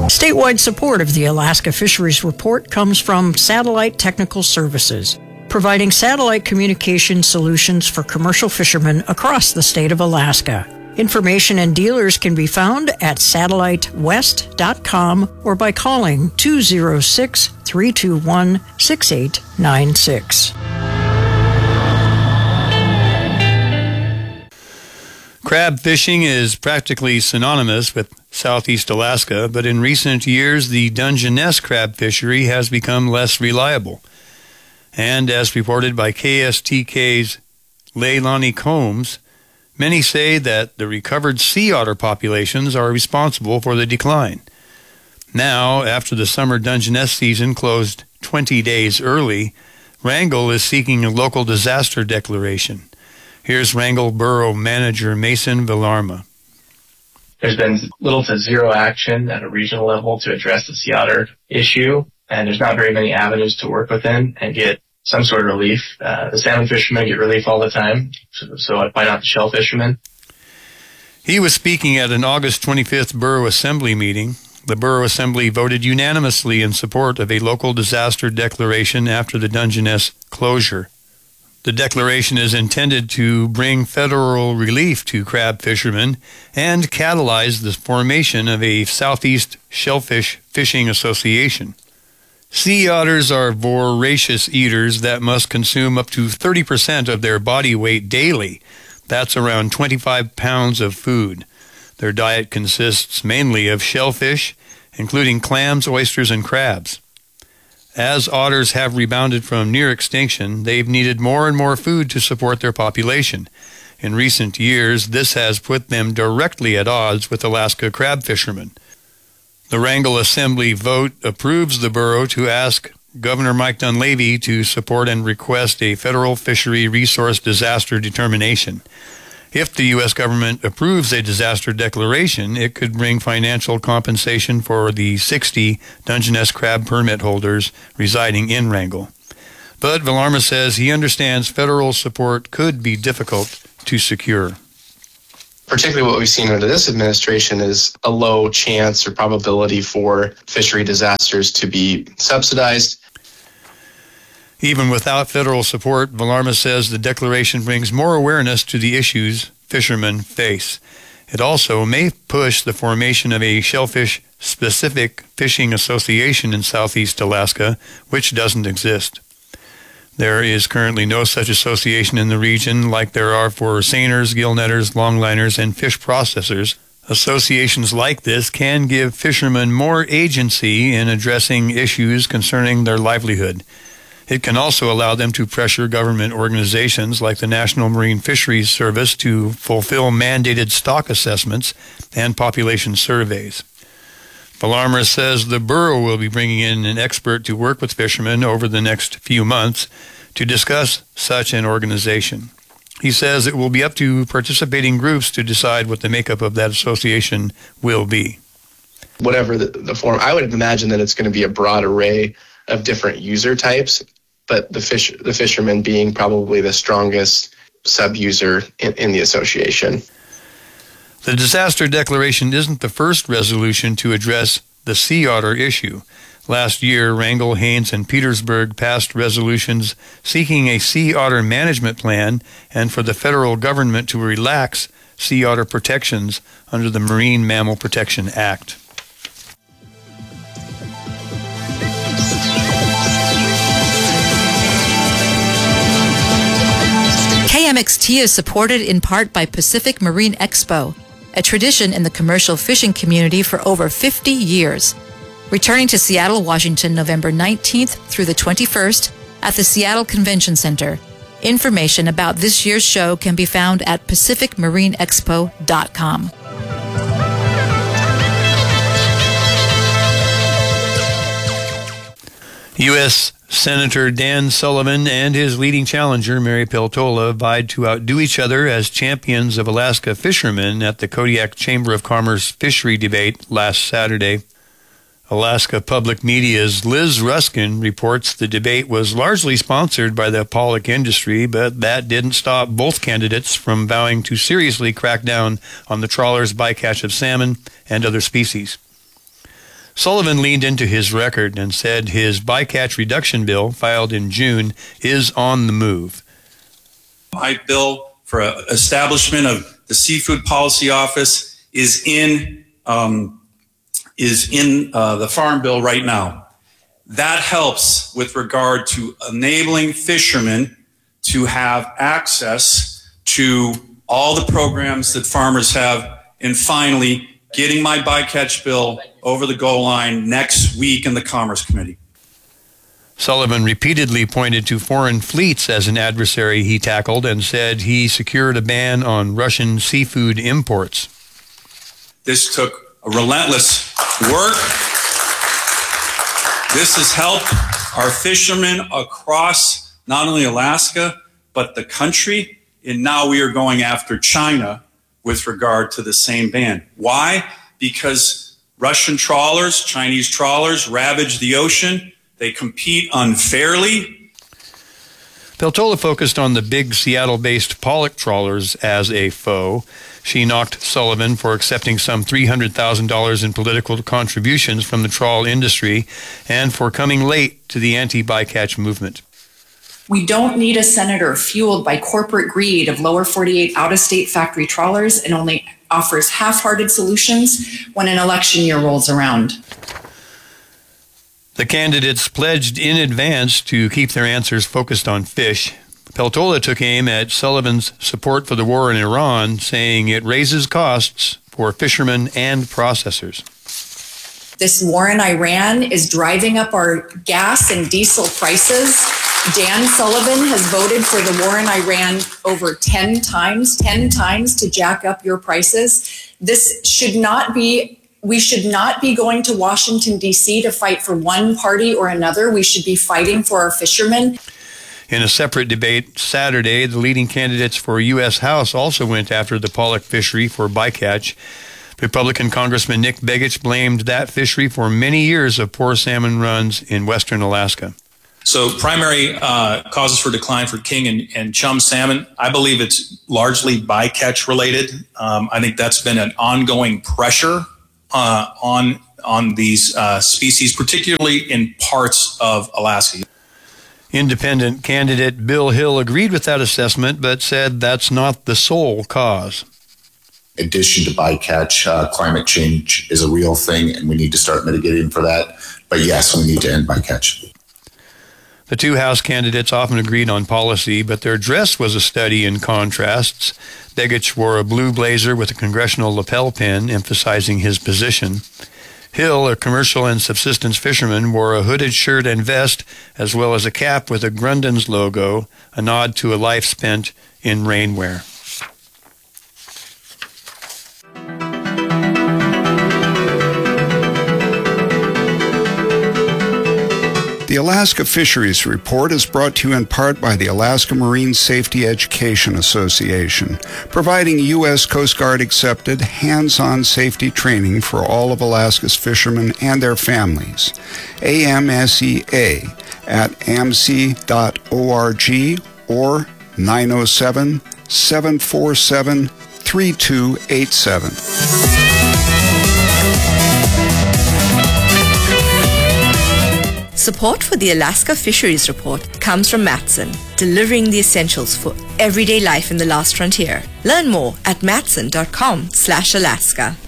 Statewide support of the Alaska Fisheries Report comes from Satellite Technical Services, providing satellite communication solutions for commercial fishermen across the state of Alaska. Information and dealers can be found at satellitewest.com or by calling 206-321-6896. Crab fishing is practically synonymous with Southeast Alaska, but in recent years the Dungeness crab fishery has become less reliable. And as reported by KSTK's Leilani Combs, many say that the recovered sea otter populations are responsible for the decline. Now, after the summer Dungeness season closed 20 days early, Wrangell is seeking a local disaster declaration. Here's Wrangell Borough Manager Mason Villarma. There's been little to zero action at a regional level to address the sea otter issue, and there's not very many avenues to work within and get some sort of relief. The salmon fishermen get relief all the time, so why not the shell fishermen? He was speaking at an August 25th Borough Assembly meeting. The Borough Assembly voted unanimously in support of a local disaster declaration after the Dungeness closure. The declaration is intended to bring federal relief to crab fishermen and catalyze the formation of a Southeast Shellfish Fishing Association. Sea otters are voracious eaters that must consume up to 30% of their body weight daily. That's around 25 pounds of food. Their diet consists mainly of shellfish, including clams, oysters, and crabs. As otters have rebounded from near extinction, they've needed more and more food to support their population. In recent years, this has put them directly at odds with Alaska crab fishermen. The Wrangell Assembly vote approves the borough to ask Governor Mike Dunleavy to support and request a federal fishery resource disaster determination. If the U.S. government approves a disaster declaration, it could bring financial compensation for the 60 Dungeness crab permit holders residing in Wrangell. But Villarma says he understands federal support could be difficult to secure. Particularly what we've seen under this administration is a low chance or probability for fishery disasters to be subsidized. Even without federal support, Villarma says the declaration brings more awareness to the issues fishermen face. It also may push the formation of a shellfish-specific fishing association in Southeast Alaska, which doesn't exist. There is currently no such association in the region like there are for seiners, gillnetters, longliners, and fish processors. Associations like this can give fishermen more agency in addressing issues concerning their livelihood. It can also allow them to pressure government organizations like the National Marine Fisheries Service to fulfill mandated stock assessments and population surveys. Villarma says the borough will be bringing in an expert to work with fishermen over the next few months to discuss such an organization. He says it will be up to participating groups to decide what the makeup of that association will be. Whatever the form, I would imagine that it's going to be a broad array of different user types, but the fishermen being probably the strongest sub-user in the association. The disaster declaration isn't the first resolution to address the sea otter issue. Last year, Wrangell, Haines, and Petersburg passed resolutions seeking a sea otter management plan and for the federal government to relax sea otter protections under the Marine Mammal Protection Act. KMXT is supported in part by Pacific Marine Expo, a tradition in the commercial fishing community for over 50 years. Returning to Seattle, Washington, November 19th through the 21st at the Seattle Convention Center. Information about this year's show can be found at pacificmarineexpo.com. U.S. Senator Dan Sullivan and his leading challenger, Mary Peltola, vied to outdo each other as champions of Alaska fishermen at the Kodiak Chamber of Commerce fishery debate last Saturday. Alaska Public Media's Liz Ruskin reports the debate was largely sponsored by the pollock industry, but that didn't stop both candidates from vowing to seriously crack down on the trawlers' bycatch of salmon and other species. Sullivan leaned into his record and said his bycatch reduction bill, filed in June, is on the move. My bill for establishment of the Seafood Policy Office is in the Farm Bill right now. That helps with regard to enabling fishermen to have access to all the programs that farmers have, and finally getting my bycatch bill over the goal line next week in the Commerce Committee. Sullivan repeatedly pointed to foreign fleets as an adversary he tackled and said he secured a ban on Russian seafood imports. This took a relentless work. This has helped our fishermen across not only Alaska, but the country. And now we are going after China with regard to the same ban. Why? Because Russian trawlers, Chinese trawlers ravage the ocean. They compete unfairly. Peltola focused on the big Seattle-based pollock trawlers as a foe. She knocked Sullivan for accepting some $300,000 in political contributions from the trawl industry and for coming late to the anti-bycatch movement. We don't need a senator fueled by corporate greed of lower 48 out-of-state factory trawlers and only offers half-hearted solutions when an election year rolls around. The candidates pledged in advance to keep their answers focused on fish. Peltola took aim at Sullivan's support for the war in Iran, saying it raises costs for fishermen and processors. This war in Iran is driving up our gas and diesel prices. Dan Sullivan has voted for the war in Iran over 10 times to jack up your prices. We should not be going to Washington, D.C. to fight for one party or another. We should be fighting for our fishermen. In a separate debate Saturday, the leading candidates for U.S. House also went after the pollock fishery for bycatch. Republican Congressman Nick Begich blamed that fishery for many years of poor salmon runs in western Alaska. So primary causes for decline for king and chum salmon, I believe it's largely bycatch related. I think that's been an ongoing pressure on these species, particularly in parts of Alaska. Independent candidate Bill Hill agreed with that assessment, but said that's not the sole cause. In addition to bycatch, climate change is a real thing, and we need to start mitigating for that. But yes, we need to end bycatch. The two House candidates often agreed on policy, but their dress was a study in contrasts. Begich wore a blue blazer with a congressional lapel pin, emphasizing his position. Hill, a commercial and subsistence fisherman, wore a hooded shirt and vest, as well as a cap with a Grundens logo, a nod to a life spent in rainwear. The Alaska Fisheries Report is brought to you in part by the Alaska Marine Safety Education Association, providing U.S. Coast Guard accepted hands-on safety training for all of Alaska's fishermen and their families. AMSEA at amc.org or 907-747-3287. Support for the Alaska Fisheries Report comes from Matson, delivering the essentials for everyday life in the last frontier. Learn more at matson.com/Alaska.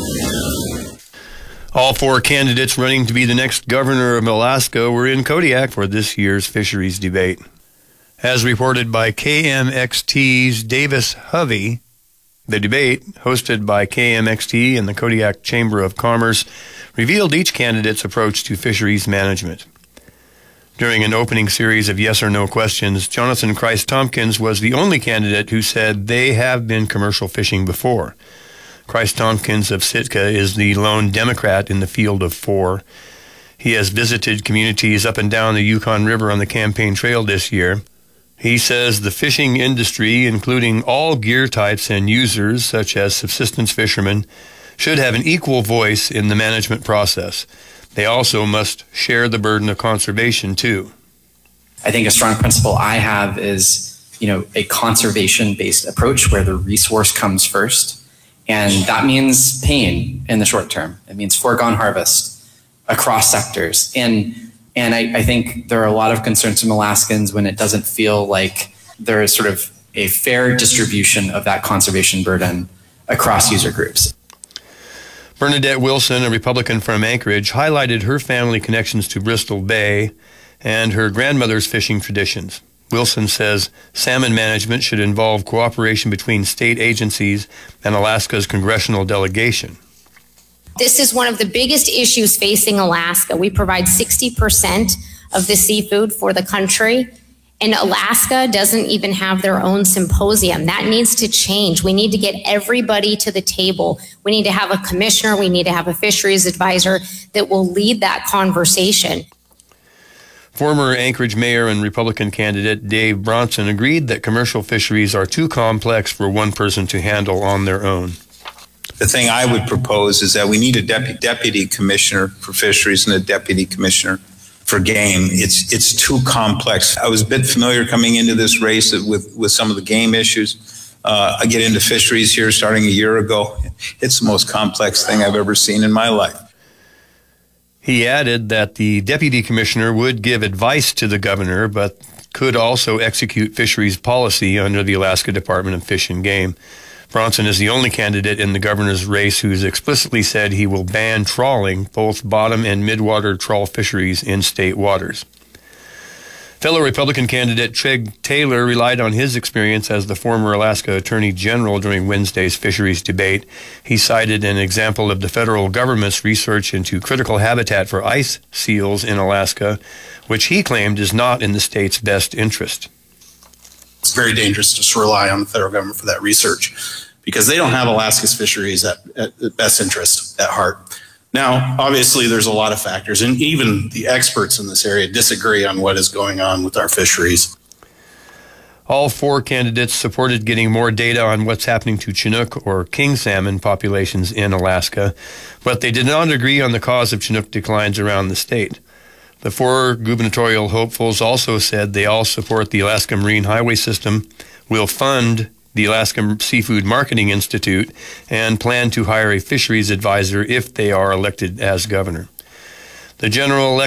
All four candidates running to be the next governor of Alaska were in Kodiak for this year's fisheries debate. As reported by KMXT's Davis Hovey, the debate, hosted by KMXT and the Kodiak Chamber of Commerce, revealed each candidate's approach to fisheries management. During an opening series of yes or no questions, Jonathan Christ Tompkins was the only candidate who said they have been commercial fishing before. Christ Tompkins of Sitka is the lone Democrat in the field of four. He has visited communities up and down the Yukon River on the campaign trail this year. He says the fishing industry, including all gear types and users, such as subsistence fishermen, should have an equal voice in the management process. They also must share the burden of conservation, too. I think a strong principle I have is, a conservation-based approach where the resource comes first. And that means pain in the short term. It means foregone harvest. across sectors. And I think there are a lot of concerns from Alaskans when it doesn't feel like there is sort of a fair distribution of that conservation burden across user groups. Bernadette Wilson, a Republican from Anchorage, highlighted her family connections to Bristol Bay and her grandmother's fishing traditions. Wilson says salmon management should involve cooperation between state agencies and Alaska's congressional delegation. This is one of the biggest issues facing Alaska. We provide 60% of the seafood for the country, and Alaska doesn't even have their own symposium. That needs to change. We need to get everybody to the table. We need to have a commissioner. We need to have a fisheries advisor that will lead that conversation. Former Anchorage mayor and Republican candidate Dave Bronson agreed that commercial fisheries are too complex for one person to handle on their own. The thing I would propose is that we need a deputy commissioner for fisheries and a deputy commissioner for game. It's too complex. I was a bit familiar coming into this race with some of the game issues. I get into fisheries here starting a year ago. It's the most complex thing I've ever seen in my life. He added that the deputy commissioner would give advice to the governor, but could also execute fisheries policy under the Alaska Department of Fish and Game. Bronson is the only candidate in the governor's race who's explicitly said he will ban trawling, both bottom and midwater trawl fisheries in state waters. Fellow Republican candidate Treg Taylor relied on his experience as the former Alaska Attorney General during Wednesday's fisheries debate. He cited an example of the federal government's research into critical habitat for ice seals in Alaska, which he claimed is not in the state's best interest. It's very dangerous to just rely on the federal government for that research because they don't have Alaska's fisheries at best interest at heart. Now, obviously, there's a lot of factors, and even the experts in this area disagree on what is going on with our fisheries. All four candidates supported getting more data on what's happening to Chinook or king salmon populations in Alaska, but they did not agree on the cause of Chinook declines around the state. The four gubernatorial hopefuls also said they all support the Alaska Marine Highway System, will fund the Alaska Seafood Marketing Institute, and plan to hire a fisheries advisor if they are elected as governor. The general election